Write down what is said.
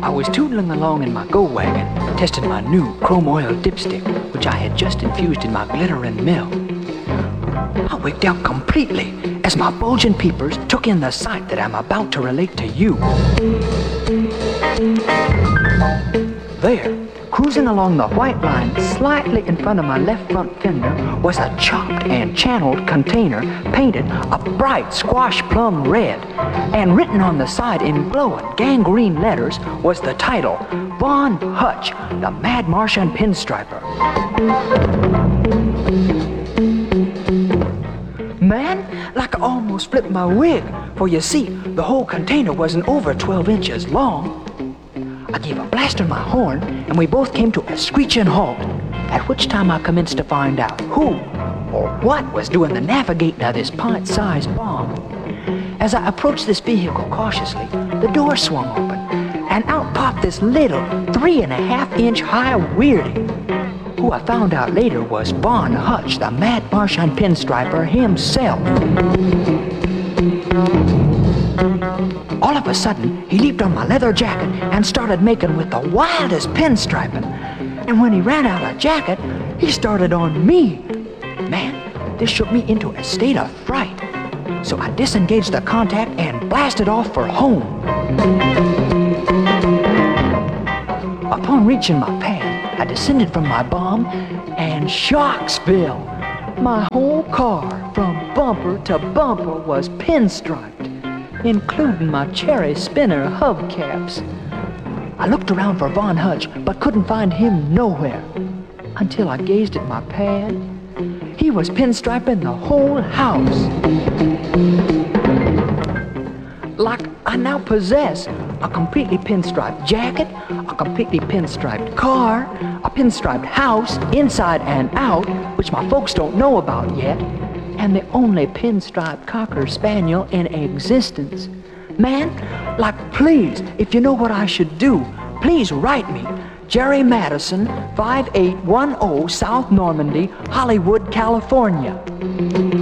I was tootling along in my go wagon, testing my new chrome oil dipstick, which I had just infused in my glittering mill. I wigged out completely as my bulging peepers took in the sight that I'm about to relate to you. There, cruising along the white line slightly in front of my left front fender was a chopped and channeled container painted a bright squash plum red, and written on the side in glowing gangrene letters was the title, Von Hutch, the Mad Martian Pinstriper. Man, like I almost flipped my wig, for you see, the whole container wasn't over 12 inches long. I gave a blast on my horn, and we both came to a screeching halt, at which time I commenced to find out who or what was doing the navigating of this pint-sized bomb. As I approached this vehicle cautiously, the door swung open, and out popped this little 3.5-inch high weirdie, who I found out later was Von Hutch, the Mad Martian Pinstriper himself. All of a sudden, he leaped on my leather jacket and started making with the wildest pinstriping. And when he ran out of jacket, he started on me. Man, this shook me into a state of fright. So I disengaged the contact and blasted off for home. Upon reaching my pad, I descended from my bomb, and Shocksville! My whole car, from bumper to bumper, was pinstriped, including my cherry spinner hubcaps. I looked around for Von Hutch, but couldn't find him nowhere, until I gazed at my pad. He was pinstriping the whole house. Like I now possess a completely pinstriped jacket, a completely pinstriped car, a pinstriped house, inside and out, which my folks don't know about yet, and the only pinstriped cocker spaniel in existence. Man, like please, if you know what I should do, please write me. Jerry Madison, 5810 South Normandy, Hollywood, California.